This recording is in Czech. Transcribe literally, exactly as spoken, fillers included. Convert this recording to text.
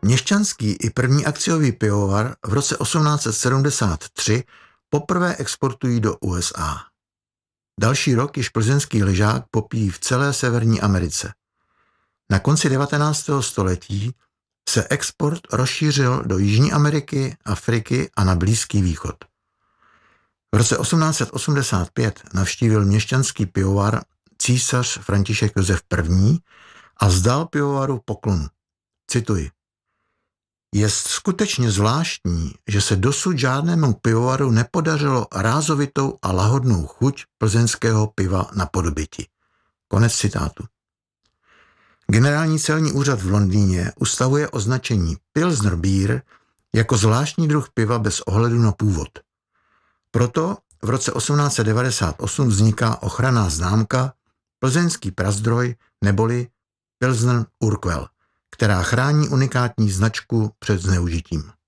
Měšťanský i první akciový pivovar v roce osmnáct set sedmdesát tři poprvé exportují do U S A. Další rok již plzeňský lyžák popíjí v celé Severní Americe. Na konci devatenáctého století se export rozšířil do Jižní Ameriky, Afriky a na Blízký východ. V roce osmnáct set osmdesát pět navštívil měšťanský pivovar císař František Josef I. a vzdal pivovaru poklonu. Cituji. Je skutečně zvláštní, že se dosud žádnému pivovaru nepodařilo rázovitou a lahodnou chuť plzeňského piva napodobiti. Konec citátu. Generální celní úřad v Londýně ustavuje označení Pilsner Beer jako zvláštní druh piva bez ohledu na původ. Proto v roce osmnáct set devadesát osm vzniká ochranná známka Plzeňský prazdroj neboli Pilsner Urquell, která chrání unikátní značku před zneužitím.